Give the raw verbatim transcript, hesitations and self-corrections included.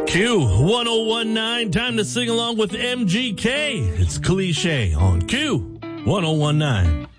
Q one oh one nine, time to sing along with M G K. It's Cliche on Q one oh one nine.